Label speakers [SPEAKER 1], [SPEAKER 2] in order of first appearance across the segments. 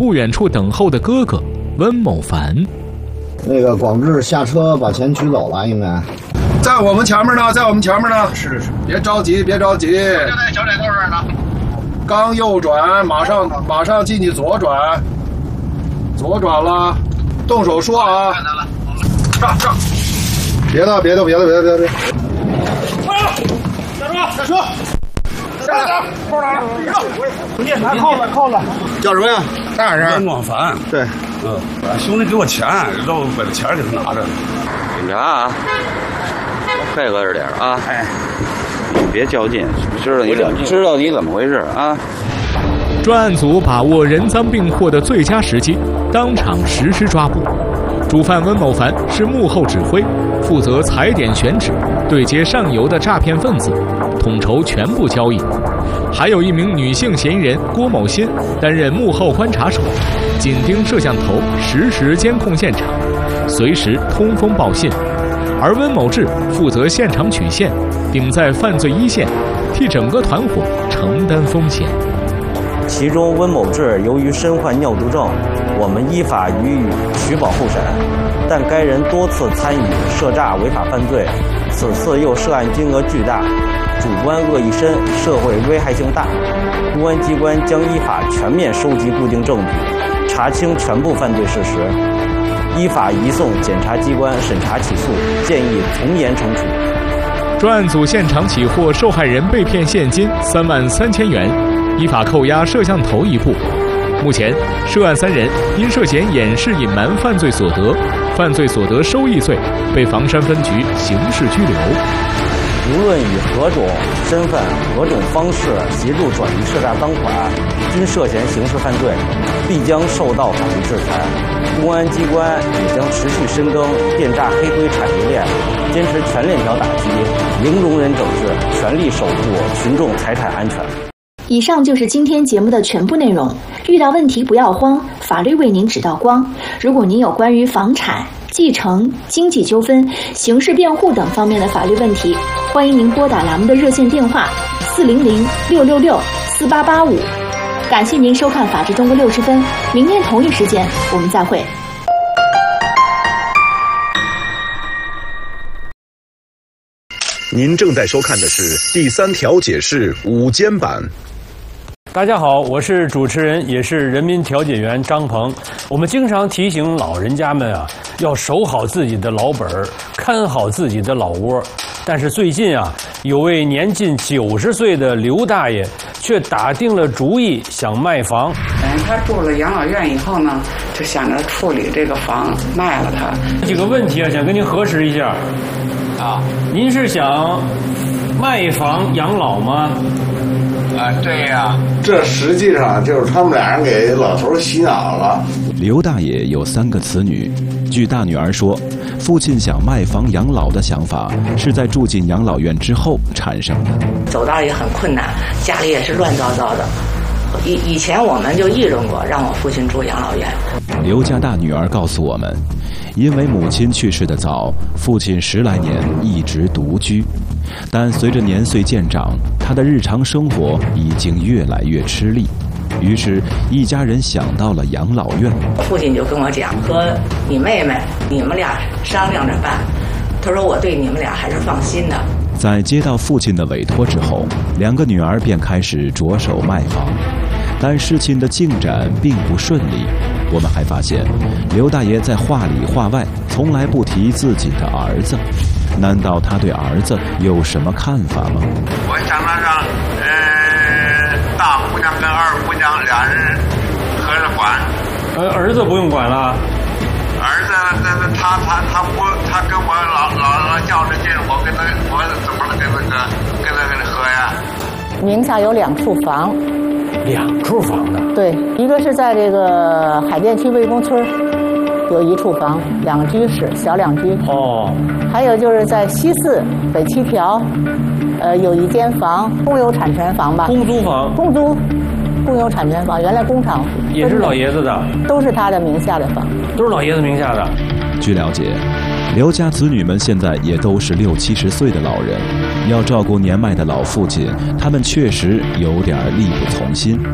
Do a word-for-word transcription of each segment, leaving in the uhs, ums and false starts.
[SPEAKER 1] 不远处等候的哥哥温某凡。
[SPEAKER 2] 那个广志下车把钱取走了，应该
[SPEAKER 3] 在我们前面呢，在我们前面呢。是是是，别着急，别着急。就在小窄道这儿呢。刚右转，马上马上进去左转，左转了，动手说啊。看到了，上上。别的别的别的别的别的。下车下车。下来，扣哪了？回去拿铐子铐子。叫什么呀？大人。
[SPEAKER 4] 温某凡。对。嗯，兄弟给我钱，让我把这钱给他拿着。
[SPEAKER 5] 警察啊，配合着点啊！哎，别较劲，知道你怎么知道你怎么回事啊？
[SPEAKER 1] 专案组把握人赃并获的最佳时机，当场实施抓捕。主犯温某凡是幕后指挥，负责踩点选址，对接上游的诈骗分子，统筹全部交易。还有一名女性嫌疑人郭某欣担任幕后观察手，紧盯摄像头，实时监控现场，随时通风报信。而温某志负责现场取线，顶在犯罪一线，替整个团伙承担风险。
[SPEAKER 6] 其中温某志由于身患尿毒症，我们依法予以取保候审，但该人多次参与涉诈违法犯罪，此次又涉案金额巨大，主观恶意深，社会危害性大。公安机关将依法全面收集固定证据，查清全部犯罪事实，依法移送检察机关审查起诉，建议从严惩处。
[SPEAKER 1] 专案组现场起获受害人被骗现金三万三千元，依法扣押摄像头一部。目前，涉案三人因涉嫌掩饰隐瞒犯罪所得、犯罪所得收益罪，被房山分局刑事拘留。
[SPEAKER 6] 无论以何种身份、何种方式协助转移涉诈赃款，均涉嫌刑事犯罪，必将受到法律制裁。公安机关也将持续深耕电诈黑灰产业链，坚持全链条打击，零容忍整治，全力守护群众财产安全。
[SPEAKER 7] 以上就是今天节目的全部内容。遇到问题不要慌，法律为您指道光。如果您有关于房产、继承、经济纠纷、刑事辩护等方面的法律问题，欢迎您拨打栏目的热线电话四零零六六六四八八五。感谢您收看《法治中国六十分》，明天同一时间我们再会。
[SPEAKER 8] 您正在收看的是第三条解释午间版。
[SPEAKER 9] 大家好，我是主持人，也是人民调解员张鹏。我们经常提醒老人家们啊，要守好自己的老本儿，看好自己的老窝。但是最近啊，有位年近九十岁的刘大爷却打定了主意想卖房。
[SPEAKER 10] 嗯，他住了养老院以后呢，就想着处理这个房，卖了它。
[SPEAKER 9] 几个问题啊，想跟您核实一下。啊，您是想卖房养老吗？
[SPEAKER 11] 啊，对呀，这实际上就是他们俩人给老头洗脑了。
[SPEAKER 12] 刘大爷有三个子女，据大女儿说，父亲想卖房养老的想法是在住进养老院之后产生的。
[SPEAKER 13] 走道也很困难，家里也是乱糟糟的。以以前我们就议论过，让我父亲住养老院。
[SPEAKER 12] 刘家大女儿告诉我们，因为母亲去世的早，父亲十来年一直独居，但随着年岁渐长，他的日常生活已经越来越吃力，于是一家人想到了养老院。
[SPEAKER 13] 父亲就跟我讲，说你妹妹你们俩商量着办，他说我对你们俩还是放心的。
[SPEAKER 12] 在接到父亲的委托之后，两个女儿便开始着手卖房，但事情的进展并不顺利。我们还发现，刘大爷在话里话外从来不提自己的儿子，难道他对儿子有什么看法吗？
[SPEAKER 11] 我想让让，呃，大姑娘跟二姑娘俩人合着管。
[SPEAKER 9] 呃，儿子不用管了。
[SPEAKER 11] 儿子，那那他他他不，他跟我老老老较着劲，我跟他我怎么能跟那个跟他跟他合呀？
[SPEAKER 14] 名下有两处房。
[SPEAKER 9] 两处房呢？
[SPEAKER 14] 对，一个是在这个海淀区魏公村有一处房，两居室，小两居。
[SPEAKER 9] 哦。
[SPEAKER 14] 还有就是在西四北七条，呃，有一间房，公有产权房吧？
[SPEAKER 9] 公租房。
[SPEAKER 14] 公租，公有产权房，原来工厂。
[SPEAKER 9] 也是老爷子的。
[SPEAKER 14] 都是他的名下的房。
[SPEAKER 9] 都是老爷子名下的。
[SPEAKER 12] 据了解，刘家子女们现在也都是六七十岁的老人，要照顾年迈的老父亲，他们确实有点力不从心。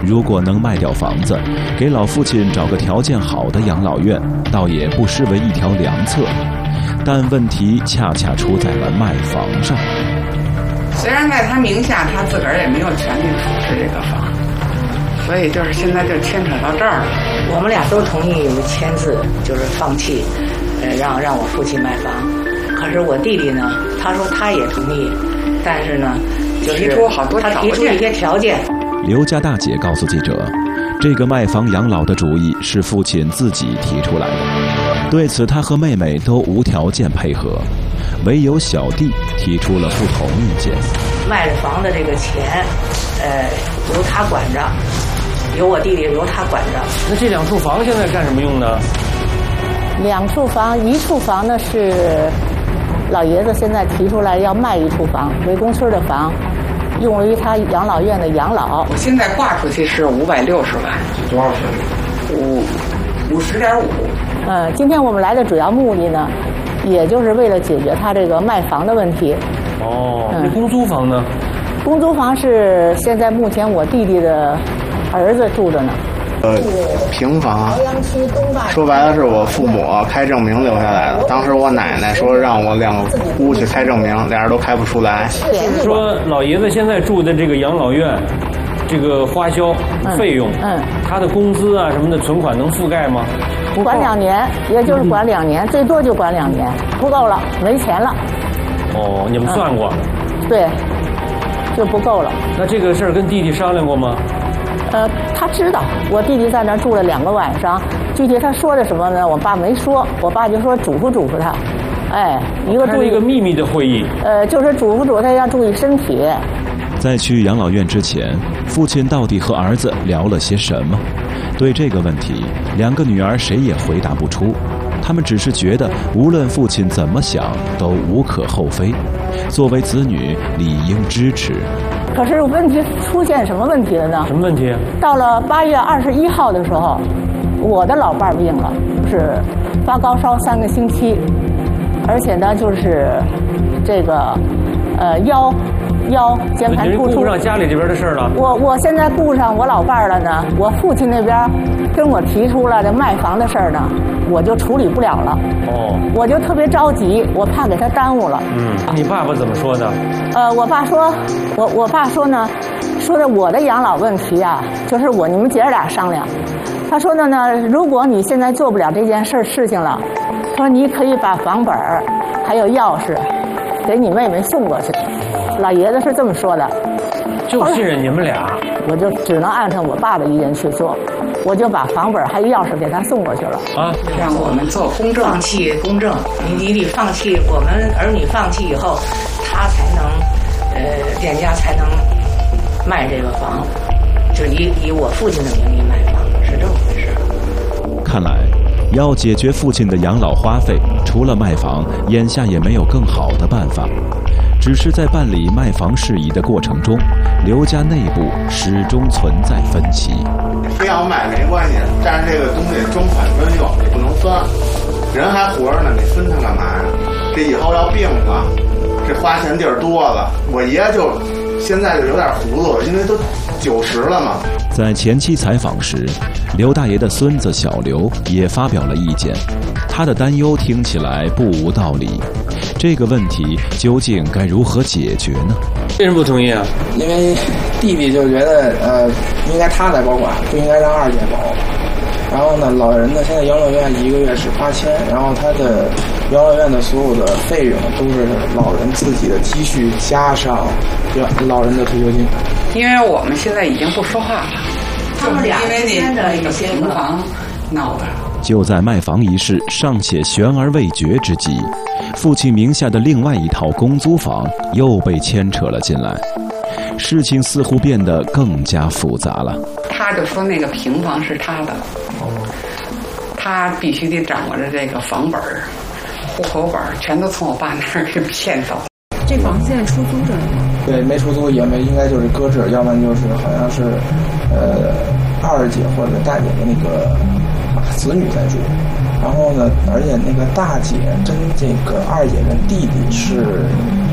[SPEAKER 12] 如果能卖掉房子，给老父亲找个条件好的养老院，倒也不失为一条良策。但问题恰恰出在了卖房上。
[SPEAKER 10] 虽然在他名下，他自个儿也没有权利处置这个房，所以就是现在就牵扯到这儿了。
[SPEAKER 13] 我们俩都同意签字，就是放弃，呃，让让我父亲卖房。可是我弟弟呢，他说他也同意，但是呢，就是
[SPEAKER 10] 提出好多条件，
[SPEAKER 13] 他提出一些条件。
[SPEAKER 12] 刘家大姐告诉记者，这个卖房养老的主意是父亲自己提出来的，对此他和妹妹都无条件配合，唯有小弟提出了不同意见。
[SPEAKER 13] 卖了房的这个钱，呃，由他管着，由我弟弟由他管着。
[SPEAKER 9] 那这两处房现在干什么用呢？
[SPEAKER 14] 两处房，一处房呢是老爷子现在提出来要卖一处房，围工村的房，用于他养老院的养老。
[SPEAKER 10] 我现在挂出去是五百六十万，
[SPEAKER 11] 多少钱？
[SPEAKER 10] 五五十点五。
[SPEAKER 14] 呃，今天我们来的主要目的呢，也就是为了解决他这个卖房的问题。
[SPEAKER 9] 哦，那公租房呢？
[SPEAKER 14] 公租房是现在目前我弟弟的儿子住着呢。
[SPEAKER 15] 呃，平房，说白了是我父母开证明留下来的。当时我奶奶说让我两个姑去开证明，俩人都开不出来。
[SPEAKER 9] 就是说，老爷子现在住的这个养老院，这个花销费用，
[SPEAKER 14] 嗯，
[SPEAKER 9] 他的工资啊什么的存款能覆盖吗？
[SPEAKER 14] 管两年，也就是管两年，最多就管两年，不够了，没钱了。
[SPEAKER 9] 哦，你们算过？
[SPEAKER 14] 嗯、对，就不够了。
[SPEAKER 9] 那这个事儿跟弟弟商量过吗？
[SPEAKER 14] 呃，他知道我弟弟在那儿住了两个晚上，具体他说的什么呢？我爸没说，我爸就说嘱咐嘱咐他，哎，一个注意
[SPEAKER 9] 一个秘密的会议，
[SPEAKER 14] 呃，就是嘱咐嘱咐他要注意身体。
[SPEAKER 12] 在去养老院之前，父亲到底和儿子聊了些什么？对这个问题，两个女儿谁也回答不出。他们只是觉得，无论父亲怎么想，都无可厚非。作为子女，理应支持。
[SPEAKER 14] 可是问题出现什么问题了呢？
[SPEAKER 9] 什么问题？
[SPEAKER 14] 到了八月二十一号的时候，我的老伴儿病了，是发高烧三个星期，而且呢，就是这个呃腰腰键盘突出。
[SPEAKER 9] 顾不上家里这边的事儿了。
[SPEAKER 14] 我我现在顾上我老伴儿了呢，我父亲那边跟我提出了这卖房的事儿呢，我就处理不了了。
[SPEAKER 9] 哦。
[SPEAKER 14] 我就特别着急，我怕给他耽误了。
[SPEAKER 9] 嗯，你爸爸怎么说的？
[SPEAKER 14] 呃，我爸说，我我爸说呢，说的我的养老问题啊，就是我你们姐儿俩商量。他说的呢，如果你现在做不了这件事事情了，说你可以把房本儿还有钥匙给你妹妹送过去。老爷子是这么说的。
[SPEAKER 9] 就信任你们俩，
[SPEAKER 14] 我就只能按照我爸的意见去做。我就把房本还有钥匙给他送过去了
[SPEAKER 10] 啊！让我们做公证，
[SPEAKER 13] 放弃公证，你你得放弃，我们儿女放弃以后，他才能，呃，店家才能卖这个房，就以以我父亲的名义卖房，是这么回事。
[SPEAKER 12] 看来，要解决父亲的养老花费，除了卖房，眼下也没有更好的办法。只是在办理卖房事宜的过程中，刘家内部始终存在分歧。
[SPEAKER 15] 非要卖没关系，但是这个东西专款专用，你不能分。人还活着呢，你分他干嘛呀？这以后要病了，这花钱地儿多了。我爷就现在就有点糊涂了，因为都九十了嘛。
[SPEAKER 12] 在前期采访时，刘大爷的孙子小刘也发表了意见，他的担忧听起来不无道理。这个问题究竟该如何解决呢？
[SPEAKER 9] 为什么不同意啊？
[SPEAKER 16] 因为弟弟就觉得，呃，应该他来保管，不应该让二姐保。然后呢，老人呢，现在养老院一个月是八千，然后他的养老院的所有的费用都是老人自己的积蓄加上老人的退休金。
[SPEAKER 10] 因为我们现在已经不说话了，
[SPEAKER 13] 他们俩
[SPEAKER 10] 因为那那个平房闹的。
[SPEAKER 12] 就在卖房一事尚且悬而未决之际，父亲名下的另外一套公租房又被牵扯了进来，事情似乎变得更加复杂了。
[SPEAKER 10] 他就说那个平房是他的，他必须得掌握着这个房本、户口本，全都从我爸那儿给骗走。
[SPEAKER 17] 这房现在出租着呢？
[SPEAKER 16] 对，没出租也没，应该就是搁置，要不然就是好像是，呃，二姐或者大姐的那个子女在住。然后呢，而且那个大姐跟这个二姐跟弟弟是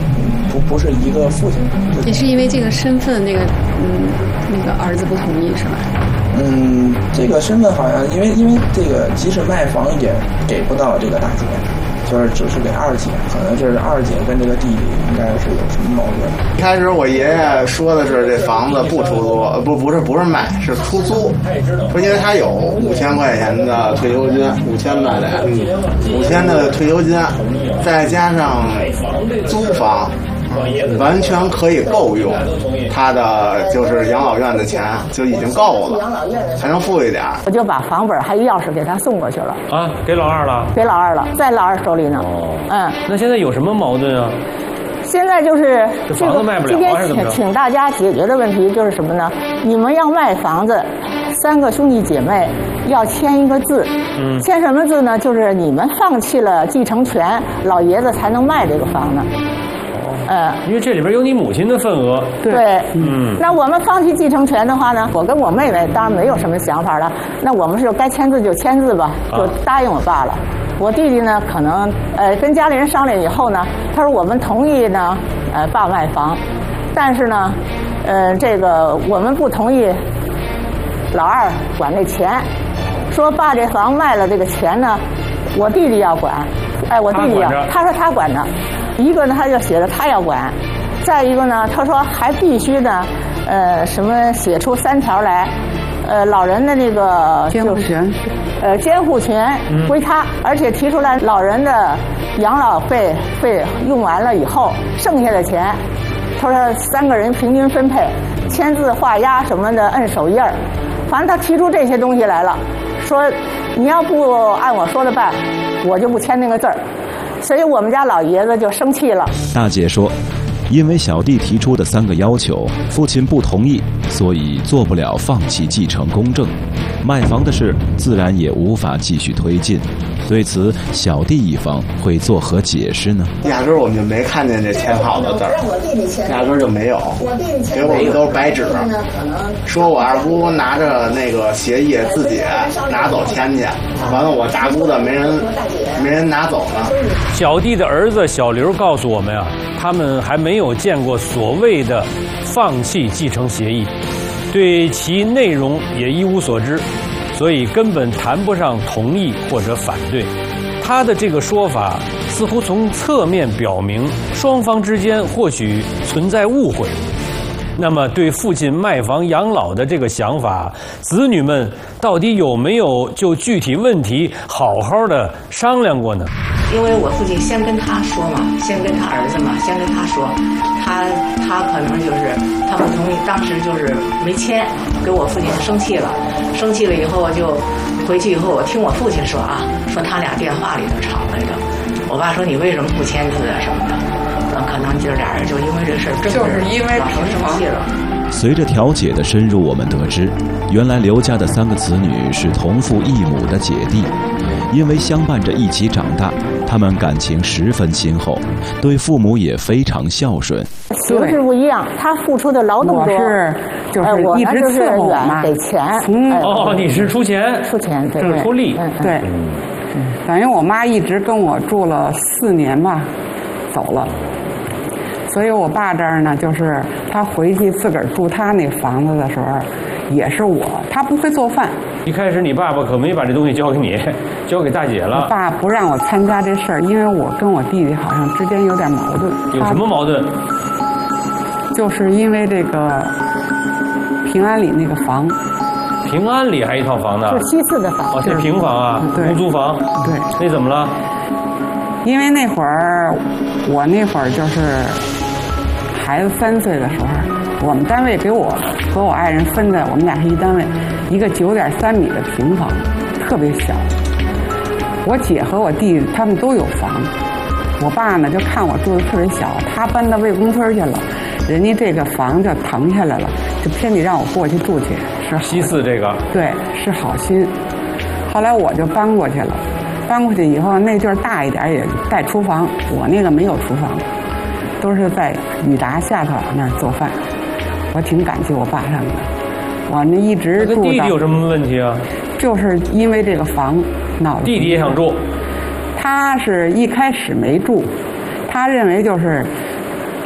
[SPEAKER 16] 不不是一个父亲。
[SPEAKER 17] 也是因为这个身份，那个嗯，那个儿子不同意是吧？
[SPEAKER 16] 嗯，这个身份好像因为因为这个即使卖房也给不到这个大姐，就是只是给二姐，可能就是二姐跟这个弟弟应该是有什么矛盾。
[SPEAKER 15] 一开始我爷爷说的是这房子不出租，不不是不是卖，是出租。说因为他有五千块钱的退休金，五千吧得，五千的退休金，再加上租房。完全可以够用，他的就是养老院的钱就已经够了，还能富一点。
[SPEAKER 14] 我就把房本还有钥匙给他送过去了。
[SPEAKER 9] 啊，给老二了？
[SPEAKER 14] 给老二了，在老二手里呢。哦，嗯。
[SPEAKER 9] 那现在有什么矛盾啊？
[SPEAKER 14] 现在就是
[SPEAKER 9] 这房子卖不了，
[SPEAKER 14] 今天请请大家解决的问题就是什么呢？你们要卖房子，三个兄弟姐妹要签一个字。嗯。签什么字呢？就是你们放弃了继承权，老爷子才能卖这个房子。呃，
[SPEAKER 9] 因为这里边有你母亲的份额。
[SPEAKER 14] 对，
[SPEAKER 9] 嗯。
[SPEAKER 14] 那我们放弃继承权的话呢，我跟我妹妹当然没有什么想法了。那我们是该签字就签字吧，就答应我爸了。啊、我弟弟呢，可能呃跟家里人商量以后呢，他说我们同意呢，呃爸卖房，但是呢，呃这个我们不同意老二管那钱，说爸这房卖了这个钱呢，我弟弟要管。哎，我弟弟要，他说他管着。一个呢，他就写着他要管；再一个呢，他说还必须呢，呃，什么写出三条来，呃，老人的那个
[SPEAKER 10] 监护权，
[SPEAKER 14] 呃，监护权归他，嗯、而且提出来老人的养老费费用完了以后，剩下的钱，他说三个人平均分配，签字画押什么的，摁手印儿，反正他提出这些东西来了，说你要不按我说的办，我就不签那个字儿。所以我们家老爷子就生气了。
[SPEAKER 12] 大姐说，因为小弟提出的三个要求，父亲不同意，所以做不了放弃继承公证，卖房的事自然也无法继续推进。对此，小弟一方会作何解释呢？
[SPEAKER 15] 压根儿我们就没看见这签好的字儿，压根儿就没有，给我们都是白纸。说我二姑拿着那个协议自己拿走签去，完了我大姑的没人没人拿走呢。
[SPEAKER 9] 小弟的儿子小刘告诉我们啊，他们还没有见过所谓的放弃继承协议，对其内容也一无所知。所以根本谈不上同意或者反对，他的这个说法似乎从侧面表明双方之间或许存在误会。那么对父亲卖房养老的这个想法，子女们到底有没有就具体问题好好的商量过呢？
[SPEAKER 13] 因为我父亲先跟他说嘛，先跟他儿子嘛，先跟他说，他他可能就是他不同意，当时就是没签，给我父亲生气了，生气了以后就回去以后，我听我父亲说啊，说他俩电话里头吵来着，我爸说你为什么不签字啊什么的，嗯，可能今儿俩人就因为这事儿，
[SPEAKER 10] 就是因为
[SPEAKER 13] 生气了。
[SPEAKER 12] 随着调解的深入，我们得知，原来刘家的三个子女是同父异母的姐弟，因为相伴着一起长大，他们感情十分亲厚，对父母也非常孝顺。
[SPEAKER 14] 形式不一样，他付出的劳动多，
[SPEAKER 10] 我是就是一直伺候嘛，
[SPEAKER 14] 给钱。
[SPEAKER 9] 哦，你是出钱，
[SPEAKER 14] 出钱，对，
[SPEAKER 10] 就是
[SPEAKER 9] 出力，
[SPEAKER 10] 对。等于我妈一直跟我住了四年吧，走了。所以我爸这儿呢，就是他回去自个儿住他那房子的时候，也是我，他不会做饭。
[SPEAKER 9] 一开始你爸爸可没把这东西交给你，交给大姐了。
[SPEAKER 10] 我爸不让我参加这事儿，因为我跟我弟弟好像之间有点矛盾。
[SPEAKER 9] 有什么矛盾？
[SPEAKER 10] 就是因为这个平安里那个房。
[SPEAKER 9] 平安里还一套房呢？
[SPEAKER 14] 是西四的房。
[SPEAKER 9] 哦，是平房啊，
[SPEAKER 10] 对，
[SPEAKER 9] 出租房。
[SPEAKER 10] 对。
[SPEAKER 9] 那怎么了？
[SPEAKER 10] 因为那会儿，我那会儿就是孩子三岁的时候，我们单位给我和我爱人分的，我们俩是一单位，一个九点三米的平房，特别小。我姐和我弟他们都有房，我爸呢就看我住的特别小，他搬到魏公村去了，人家这个房就腾下来了，就偏得让我过去住去。是
[SPEAKER 9] 西四这个？
[SPEAKER 10] 对，是好心。后来我就搬过去了。搬过去以后，那地儿大一点也带厨房，我那个没有厨房，都是在雨闸下头那儿做饭。我挺感激我爸他们的。我那一直住到。
[SPEAKER 9] 弟弟有什么问题啊？
[SPEAKER 10] 就是因为这个房闹的。
[SPEAKER 9] 弟弟也想住。
[SPEAKER 10] 他是一开始没住，他认为就是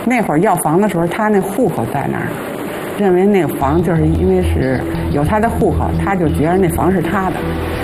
[SPEAKER 10] 那会儿要房的时候，他那户口在那儿，认为那个房就是因为是有他的户口，他就觉得那房是他的。